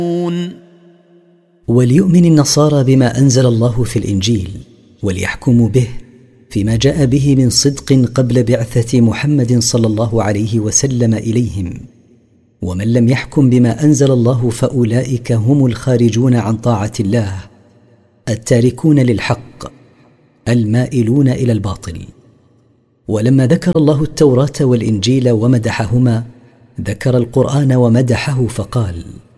وليؤمن النصارى بما أنزل الله في الإنجيل وليحكموا به فيما جاء به من صدق قبل بعثة محمد صلى الله عليه وسلم إليهم، ومن لم يحكم بما أنزل الله فأولئك هم الخارجون عن طاعة الله التاركون للحق المائلون إلى الباطل. ولما ذكر الله التوراة والإنجيل ومدحهما ذكر القرآن ومدحه فقال: